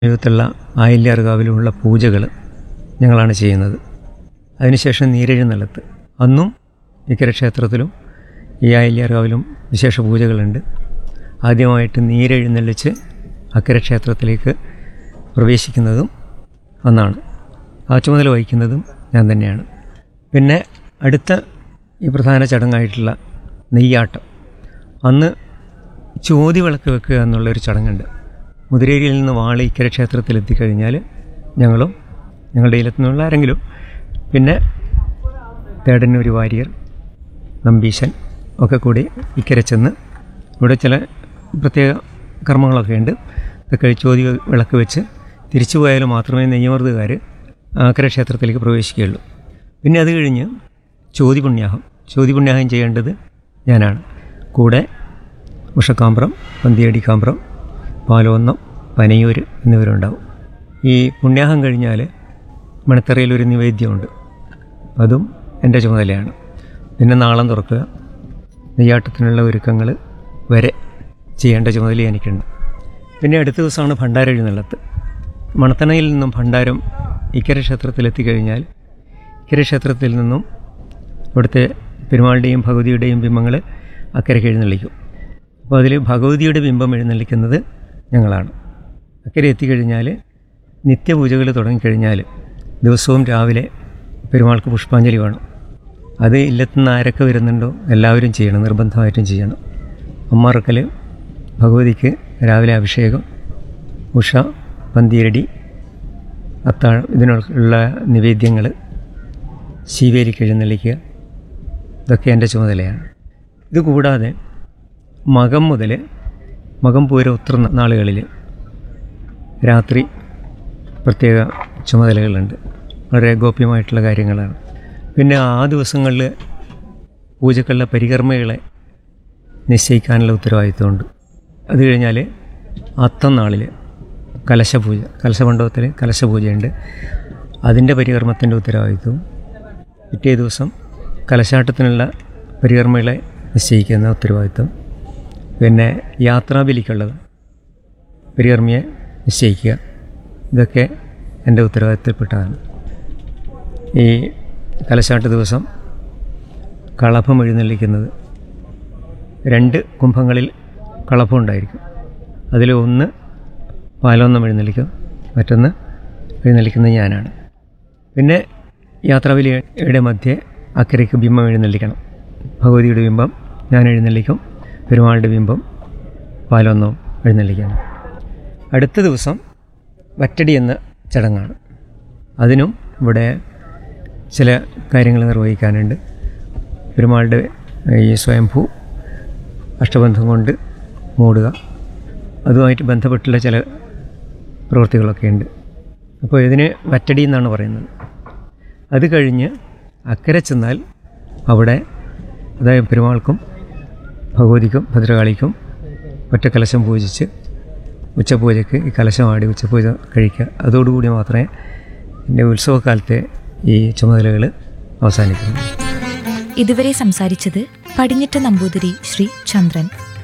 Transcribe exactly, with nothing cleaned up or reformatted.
സമീപത്തുള്ള ആയില്യാർകാവിലുമുള്ള പൂജകൾ ഞങ്ങളാണ് ചെയ്യുന്നത്. അതിനുശേഷം നീരെഴുന്നള്ളത്ത്. അന്നും ഇക്കര ക്ഷേത്രത്തിലും ഈ ആയില്യാർകാവിലും വിശേഷ പൂജകളുണ്ട്. ആദ്യമായിട്ട് നീരെഴുന്നള്ളിച്ച് അക്കരെ ക്ഷേത്രത്തിലേക്ക് പ്രവേശിക്കുന്നതും അന്നാണ്. ആ ചുമതല വഹിക്കുന്നതും ഞാൻ തന്നെയാണ്. പിന്നെ അടുത്ത ഈ പ്രധാന ചടങ്ങായിട്ടുള്ള നെയ്യാട്ടം. അന്ന് ചോതിവിളക്ക് വെക്കുക എന്നുള്ളൊരു ചടങ്ങുണ്ട്. മുതിരേരിയിൽ നിന്ന് വാളി ഇക്കര ക്ഷേത്രത്തിലെത്തിക്കഴിഞ്ഞാൽ ഞങ്ങളും ഞങ്ങളുടെ ഇല്ലത്തുനിന്നുള്ള ആരെങ്കിലും, പിന്നെ തേടന്നൂർ വാര്യർ, നമ്പീശൻ ഒക്കെ കൂടി ഇക്കരെ ചെന്ന് ഇവിടെ ചില പ്രത്യേക കർമ്മങ്ങളൊക്കെ ഉണ്ട്. ഇതൊക്കെ ചോതി വിളക്ക് വെച്ച് തിരിച്ചു പോയാൽ മാത്രമേ നെയ്യമർദ്ദുകാർ അക്കരെ ക്ഷേത്രത്തിലേക്ക് പ്രവേശിക്കുകയുള്ളൂ. പിന്നെ അത് കഴിഞ്ഞ് ചോതി പുണ്യാഹം ചോതി പുണ്യാഹം ചെയ്യേണ്ടത് ഞാനാണ്. കൂടെ ഉഷക്കാമ്പ്രം, പന്തിയടി കാമ്പ്രം, പാലോന്നം, പനയൂർ എന്നിവരുണ്ടാവും. ഈ പുണ്യാഹം കഴിഞ്ഞാൽ മണിത്തറയിലൊരു നിവേദ്യമുണ്ട്. അതും എൻ്റെ ചുമതലയാണ്. പിന്നെ നാളം തുറക്കുക, നെയ്യാട്ടത്തിനുള്ള ഒരുക്കങ്ങൾ വരെ ചെയ്യേണ്ട ചുമതല എനിക്കുണ്ട്. പിന്നെ അടുത്ത ദിവസമാണ് ഭണ്ഡാര എഴുന്നള്ളത്ത്. മണത്തണയിൽ നിന്നും ഭണ്ഡാരം ഇക്കര ക്ഷേത്രത്തിലെത്തിക്കഴിഞ്ഞാൽ ഇക്കര ക്ഷേത്രത്തിൽ നിന്നും ഇവിടുത്തെ പെരുമാളുടെയും ഭഗവതിയുടെയും ബിംബങ്ങൾ അക്കരയ്ക്ക് എഴുന്നള്ളിക്കും. അപ്പോൾ അതിൽ ഭഗവതിയുടെ ബിംബം എഴുന്നള്ളിക്കുന്നത് ഞങ്ങളാണ്. അക്കരെ എത്തിക്കഴിഞ്ഞാൽ നിത്യപൂജകൾ തുടങ്ങിക്കഴിഞ്ഞാൽ ദിവസവും രാവിലെ പെരുമാൾക്ക് പുഷ്പാഞ്ജലി വേണം. അത് ഇല്ലത്തുനിന്ന് ആരൊക്കെ വരുന്നുണ്ടോ എല്ലാവരും ചെയ്യണം, നിർബന്ധമായിട്ടും ചെയ്യണം. അമ്മാറക്കൽ ഭഗവതിക്ക് രാവിലെ അഭിഷേകം, ഉഷ, പന്തിയടി, അത്താഴം, ഇതിനുള്ള നിവേദ്യങ്ങൾ, ശീവേലിക്ക് എഴുന്നള്ളിക്കുക, ഇതൊക്കെ എൻ്റെ ചുമതലയാണ്. ഇതുകൂടാതെ മകം മുതൽ മകം പൂര ഉത്ര നാളുകളിൽ രാത്രി പ്രത്യേക ചുമതലകളുണ്ട്. വളരെ ഗോപ്യമായിട്ടുള്ള കാര്യങ്ങളാണ്. പിന്നെ ആ ദിവസങ്ങളിൽ പൂജക്കുള്ള പരികർമ്മകളെ നിശ്ചയിക്കാനുള്ള ഉത്തരവാദിത്വമുണ്ട്. അത് കഴിഞ്ഞാൽ അത്തം നാളിൽ കലശപൂജ, കലശമണ്ഡപത്തിൽ കലശപൂജയുണ്ട്. അതിൻ്റെ പരികർമ്മത്തിൻ്റെ ഉത്തരവാദിത്വവും, പിറ്റേ ദിവസം കലശാട്ടത്തിനുള്ള പരികർമ്മകളെ നിശ്ചയിക്കുന്ന ഉത്തരവാദിത്വം, പിന്നെ യാത്രാബലിക്കുള്ളത് പരികർമ്മിയെ നിശ്ചയിക്കുക, ഇതൊക്കെ എൻ്റെ ഉത്തരവാദിത്തപ്പെട്ടതാണ്. ഈ കലശാട്ട് ദിവസം കളഭം എഴുന്നള്ളിക്കുന്നത് രണ്ട് കുംഭങ്ങളിൽ കളഭം ഉണ്ടായിരിക്കും. അതിൽ ഒന്ന് പാലോന്നം എഴുന്നള്ളിക്കും, മറ്റൊന്ന് എഴുന്നള്ളിക്കുന്നത് ഞാനാണ്. പിന്നെ യാത്രാബലിയുടെ മധ്യേ അക്കരയ്ക്ക് ബിംബം എഴുന്നള്ളിക്കണം. ഭഗവതിയുടെ ബിംബം ഞാൻ എഴുന്നള്ളിക്കും, പെരുമാളുടെ ബിംബം പാലോന്നവും എഴുന്നള്ളിക്കണം. അടുത്ത ദിവസം വറ്റടി എന്ന ചടങ്ങാണ്. അതിനും ഇവിടെ ചില കാര്യങ്ങൾ നിർവഹിക്കാനുണ്ട്. പെരുമാളുടെ ഈ സ്വയംഭൂ അഷ്ടബന്ധം കൊണ്ട് മൂടുക, അതുമായിട്ട് ബന്ധപ്പെട്ടുള്ള ചില പ്രവൃത്തികളൊക്കെ ഉണ്ട്. അപ്പോൾ ഇതിന് വറ്റടി എന്നാണ് പറയുന്നത്. അത് കഴിഞ്ഞ് അക്കരെ ചെന്നാൽ അവിടെ അതായത് പെരുമാൾക്കും ഭഗവതിക്കും ഭദ്രകാളിക്കും ഒറ്റ കലശം പൂജിച്ച് ഉച്ചപൂജയ്ക്ക് ഈ കലശമാടി ഉച്ചപൂജ കഴിക്കുക. അതോടുകൂടി മാത്രമേ എൻ്റെ ഉത്സവകാലത്തെ ഈ ചുമതലകൾ അവസാനിക്കുന്നു. ഇതുവരെ സംസാരിച്ചത് പടിഞ്ഞിട്ട നമ്പൂതിരി ശ്രീ ചന്ദ്രൻ.